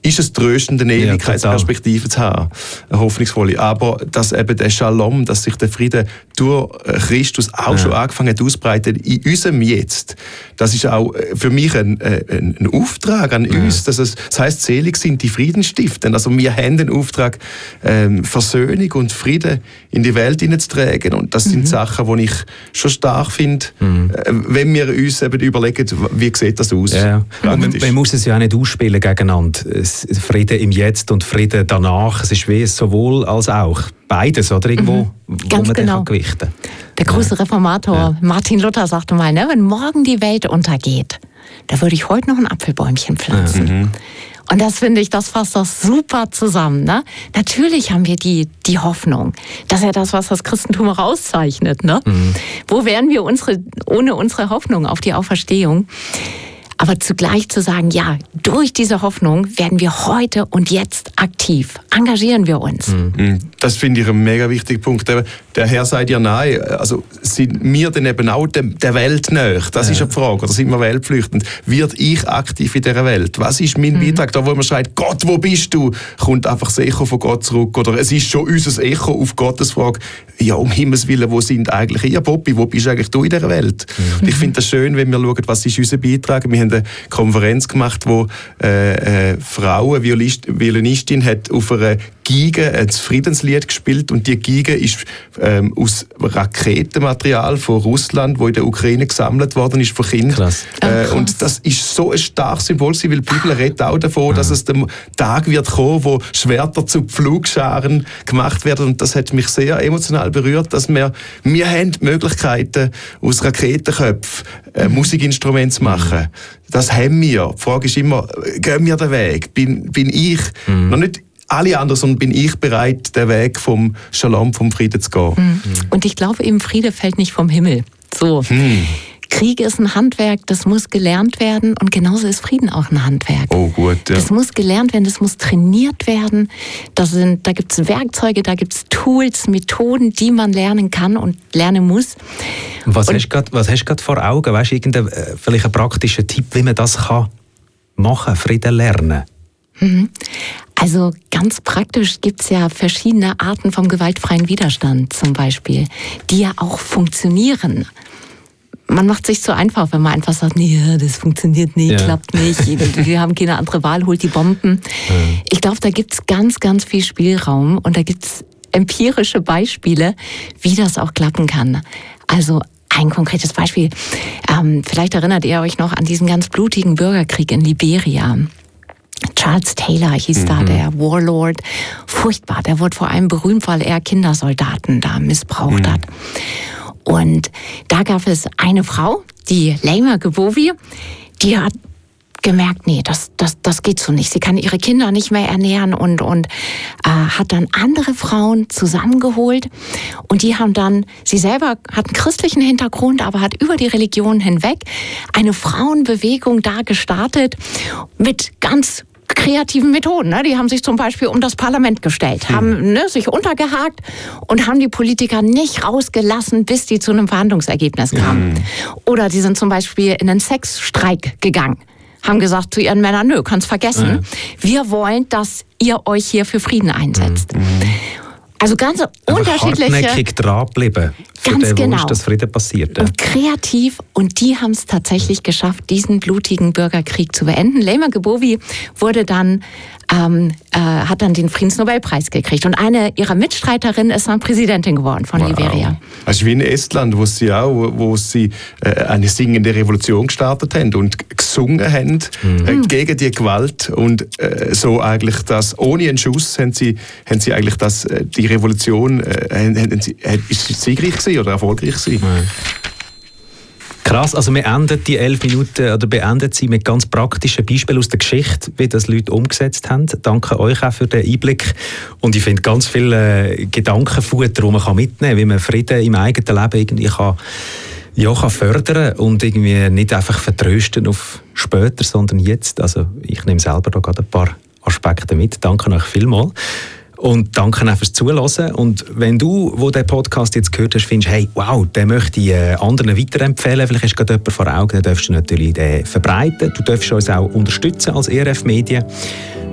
ist es tröstend, eine Ewigkeitsperspektive zu haben, eine hoffnungsvolle. Aber dass eben der Shalom, dass sich der Friede durch Christus auch schon angefangen hat ausbreiten in unserem Jetzt, das ist auch für mich ein Auftrag an uns. Das heisst, selig sind die Friedensstiften. Also wir haben den Auftrag, Versöhnung und Frieden in die Welt hineinzutragen. Und das sind Sachen, die ich schon stark finde, wenn wir uns eben überlegen, wie sieht das aus. Ja. Man muss es ja auch nicht ausspielen gegeneinander. Frieden im Jetzt und Frieden danach. Es ist wie sowohl als auch. Beides, oder? Irgendwo, ganz wo man genau. gewichten kann. Der große Reformator Martin Luther sagte mal, wenn morgen die Welt untergeht, da würde ich heute noch ein Apfelbäumchen pflanzen. Und das finde ich, das fasst das super zusammen. Ne? Natürlich haben wir die Hoffnung. Das ist ja das, was das Christentum auch auszeichnet. Ne? Wo wären wir ohne unsere Hoffnung auf die Auferstehung? Aber zugleich zu sagen, ja, durch diese Hoffnung werden wir heute und jetzt aktiv. Engagieren wir uns. Das finde ich einen mega wichtigen Punkt. Der Herr sagt ja nein, also sind wir dann eben auch der Welt nahe? Das ist eine Frage. Oder sind wir weltflüchtend? Wird ich aktiv in dieser Welt? Was ist mein Beitrag? Da, wo man schreit, Gott, wo bist du? Kommt einfach das Echo von Gott zurück. Oder es ist schon unser Echo auf Gottes Frage, ja, um Himmels Willen, wo sind eigentlich ihr, Bobby? Wo bist eigentlich du in dieser Welt? Und ich finde das schön, wenn wir schauen, was ist unser Beitrag. Wir haben eine Konferenz gemacht, wo Frau, eine Violinistin, hat auf einer Geige ein Friedenslied gespielt und die Geige ist aus Raketenmaterial von Russland, wo in der Ukraine gesammelt worden ist von Kindern. Und das ist so ein starkes Symbol, weil die Bibel redet auch davon, dass es der Tag wird kommen, wo Schwerter zu Pflugscharen gemacht werden. Und das hat mich sehr emotional berührt, dass wir haben die Möglichkeiten, aus Raketenköpfen Musikinstrumente zu machen. Das haben wir. Die Frage ist immer, gehen wir den Weg? Bin ich noch nicht alle anderen, sondern bin ich bereit, den Weg vom Shalom, vom Frieden zu gehen. Und ich glaube, eben Friede fällt nicht vom Himmel. So. Krieg ist ein Handwerk, das muss gelernt werden und genauso ist Frieden auch ein Handwerk. Oh gut, ja. Das muss gelernt werden, das muss trainiert werden. Da gibt es Werkzeuge, da gibt es Tools, Methoden, die man lernen kann und lernen muss. Was hast du gerade vor Augen? Weißt du, vielleicht ein praktischer Tipp, wie man das kann machen, Frieden lernen? Also ganz praktisch gibt es ja verschiedene Arten vom gewaltfreien Widerstand zum Beispiel, die ja auch funktionieren. Man macht sich zu einfach, wenn man einfach sagt, nee, das funktioniert nicht, klappt nicht, wir haben keine andere Wahl, holt die Bomben. Ich glaube, da gibt es ganz, ganz viel Spielraum und da gibt es empirische Beispiele, wie das auch klappen kann. Also ein konkretes Beispiel, vielleicht erinnert ihr euch noch an diesen ganz blutigen Bürgerkrieg in Liberia. Charles Taylor hieß da der Warlord. Furchtbar, der wurde vor allem berühmt, weil er Kindersoldaten da missbraucht hat. Und da gab es eine Frau, die Laima Gbowie, die hat gemerkt, nee, das geht so nicht. Sie kann ihre Kinder nicht mehr ernähren und hat dann andere Frauen zusammengeholt und die haben dann, sie selber hat einen christlichen Hintergrund, aber hat über die Religion hinweg eine Frauenbewegung da gestartet mit ganz kreativen Methoden. Ne? Die haben sich zum Beispiel um das Parlament gestellt, haben sich untergehakt und haben die Politiker nicht rausgelassen, bis die zu einem Verhandlungsergebnis kamen. Oder die sind zum Beispiel in einen Sexstreik gegangen. Haben gesagt zu ihren Männern, nö, kannst vergessen. Wir wollen, dass ihr euch hier für Frieden einsetzt. Also ganz unterschiedliche... Hartnäckig dranbleiben, für den Wunsch, dass Frieden passiert. Und kreativ, und die haben es tatsächlich geschafft, diesen blutigen Bürgerkrieg zu beenden. Laima Gbowie wurde dann, hat dann den Friedensnobelpreis gekriegt. Und eine ihrer Mitstreiterinnen ist dann Präsidentin geworden von Liberia. Also wie in Estland, wo sie eine singende Revolution gestartet haben und gesungen haben gegen die Gewalt. Und so eigentlich das, ohne einen Schuss, haben sie eigentlich das, die Revolution, ist sie siegreich gewesen oder erfolgreich gewesen? Krass, also wir enden die 11 Minuten oder beenden sie mit ganz praktischen Beispielen aus der Geschichte, wie das Leute umgesetzt haben. Danke euch auch für den Einblick. Und ich finde ganz viele Gedankenfutter, die man mitnehmen kann, wie man Frieden im eigenen Leben irgendwie kann fördern und irgendwie nicht einfach vertrösten auf später, sondern jetzt. Also ich nehme selber da gerade ein paar Aspekte mit. Danke euch vielmals. Und danke auch fürs Zuhören. Und wenn du, wo den Podcast jetzt gehört hast, findest, hey, wow, den möchte ich anderen weiterempfehlen, vielleicht hast du gerade jemanden vor Augen, dann darfst du natürlich den verbreiten. Du darfst uns auch unterstützen als ERF Medien.